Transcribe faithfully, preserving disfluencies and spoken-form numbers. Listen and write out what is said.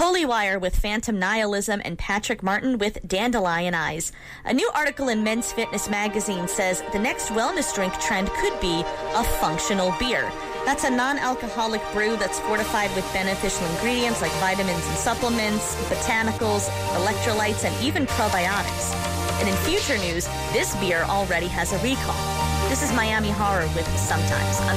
Holy Wire with Phantom Nihilism, and Patrick Martin with Dandelion Eyes. A new article in Men's Fitness magazine says the next wellness drink trend could be a functional beer. That's a non-alcoholic brew that's fortified with beneficial ingredients like vitamins and supplements, botanicals, electrolytes, and even probiotics. And in future news, this beer already has a recall. This is Miami Horror with Sometimes.